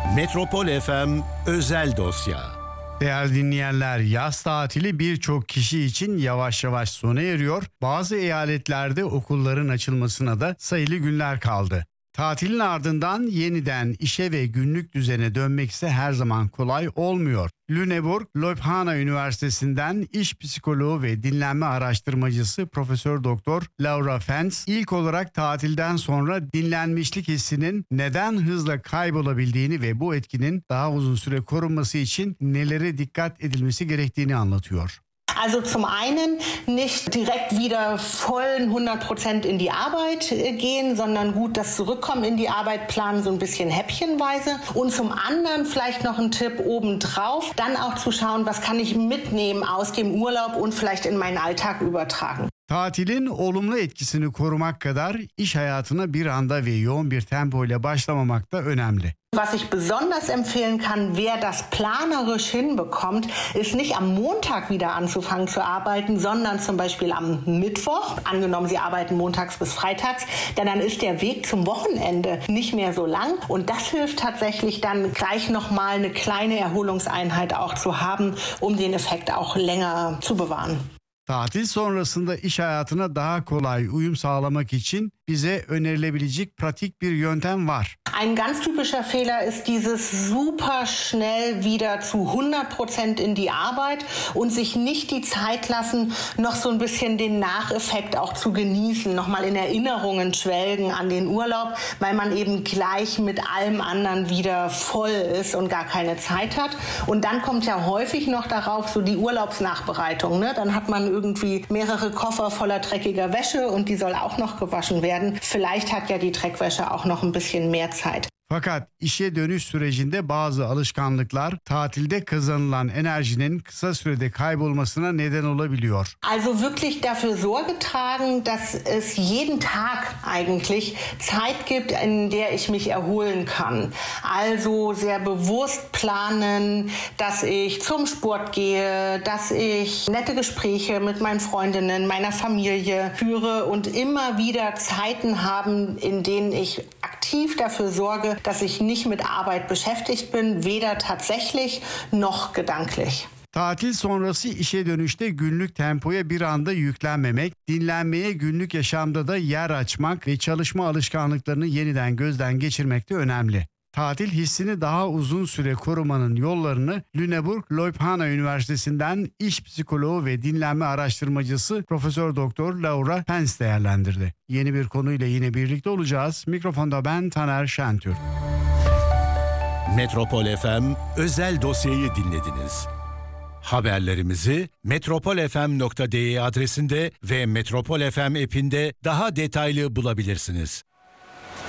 Metropol FM özel dosya. Değerli dinleyenler, yaz tatili birçok kişi için yavaş yavaş sona eriyor. Bazı eyaletlerde okulların açılmasına da sayılı günler kaldı. Tatilin ardından yeniden işe ve günlük düzene dönmek ise her zaman kolay olmuyor. Lüneburg-Leuphana Üniversitesi'nden iş psikoloğu ve dinlenme araştırmacısı Profesör Doktor Laura Fens ilk olarak tatilden sonra dinlenmişlik hissinin neden hızla kaybolabildiğini ve bu etkinin daha uzun süre korunması için nelere dikkat edilmesi gerektiğini anlatıyor. Also zum einen nicht direkt wieder vollen 100% in die Arbeit gehen, sondern gut das Zurückkommen in die Arbeit planen, so ein bisschen häppchenweise. Und zum anderen vielleicht noch ein Tipp obendrauf, dann auch zu schauen, was kann ich mitnehmen aus dem Urlaub und vielleicht in meinen Alltag übertragen. Tatilin olumlu etkisini korumak kadar iş hayatına bir anda ve yoğun bir tempo ile başlamamak da önemli. Was ich besonders empfehlen kann, wer das planerisch hinbekommt, ist nicht am Montag wieder anzufangen zu arbeiten, sondern zum Beispiel am Mittwoch. Angenommen, Sie arbeiten montags bis freitags, denn dann ist der Weg zum Wochenende nicht mehr so lang. Und das hilft tatsächlich dann gleich nochmal eine kleine Erholungseinheit auch zu haben, um den Effekt auch länger zu bewahren. Tatil sonrasında iş hayatına daha kolay uyum sağlamak için bize önerilebilecek pratik bir yöntem var. Ein ganz typischer Fehler ist dieses super schnell wieder zu 100% in die Arbeit und sich nicht die Zeit lassen, noch so ein bisschen den Nacheffekt auch zu genießen, nochmal in Erinnerungen schwelgen an den Urlaub, weil man eben gleich mit allem anderen wieder voll ist und gar keine Zeit hat. Und dann kommt ja häufig noch darauf so die Urlaubsnachbereitung, ne? Dann hat man irgendwie mehrere Koffer voller dreckiger Wäsche und die soll auch noch gewaschen werden. Vielleicht hat ja die Dreckwäsche auch noch ein bisschen mehr Zeit. Fakat işe dönüş sürecinde bazı alışkanlıklar tatilde kazanılan enerjinin kısa sürede kaybolmasına neden olabiliyor. Also wirklich dafür Sorge tragen, dass es jeden Tag eigentlich Zeit gibt, in der ich mich erholen kann. Also sehr bewusst planen, dass ich zum Sport gehe, dass ich nette Gespräche mit meinen Freundinnen, meiner Familie führe und immer wieder Zeiten haben, in denen ich aktiv dafür sorge, dass ich nicht mit Arbeit beschäftigt bin, weder tatsächlich noch gedanklich. Tatil sonrası işe dönüşte günlük tempoya bir anda yüklenmemek, dinlenmeye günlük yaşamda da yer açmak ve çalışma alışkanlıklarını yeniden gözden geçirmek de önemli. Tatil hissini daha uzun süre korumanın yollarını Lüneburg-Leuphana Üniversitesi'nden iş psikoloğu ve dinlenme araştırmacısı Profesör Doktor Laura Fens değerlendirdi. Yeni bir konuyla yine birlikte olacağız. Mikrofonda ben Taner Şentürk. Metropol FM özel dosyayı dinlediniz. Haberlerimizi metropolfm.de adresinde ve Metropol FM app'inde daha detaylı bulabilirsiniz.